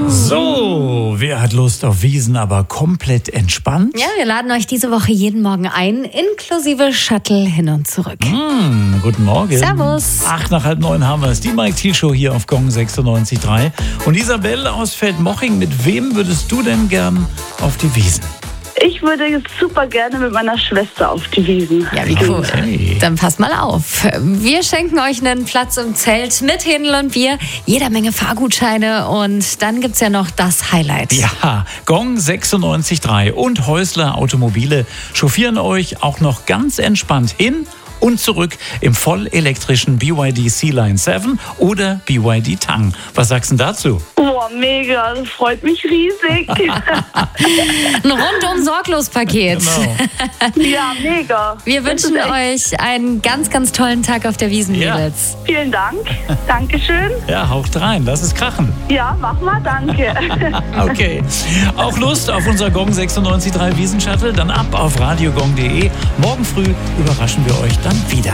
So, wer hat Lust auf Wiesn, aber komplett entspannt? Ja, wir laden euch diese Woche jeden Morgen ein, inklusive Shuttle hin und zurück. Guten Morgen. Servus. 8:08 haben wir es. Die Mike Thiel Show hier auf Gong 96.3. Und Isabelle aus Feldmoching, mit wem würdest du denn gern auf die Wiesn? Ich würde jetzt super gerne mit meiner Schwester auf die Wiesn. Ja, wie cool. Okay. Dann passt mal auf. Wir schenken euch einen Platz im Zelt mit Händel und Bier, jeder Menge Fahrgutscheine und dann gibt's ja noch das Highlight. Ja, Gong 96.3 und Häusler Automobile chauffieren euch auch noch ganz entspannt hin und zurück im vollelektrischen BYD C-Line 7 oder BYD Tang. Was sagst du dazu? Boah, mega, das freut mich riesig. Ein rundum sorglos Paket. Genau. Ja, mega. Wir wünschen euch einen ganz, ganz tollen Tag auf der Wiesn, Ja. Mädels. Vielen Dank. Dankeschön. Ja, haucht rein, lass es krachen. Ja, mach mal, danke. Okay. Auch Lust auf unser Gong 96.3 Wiesn-Shuttle? Dann ab auf radiogong.de. Morgen früh überraschen wir euch dann wieder.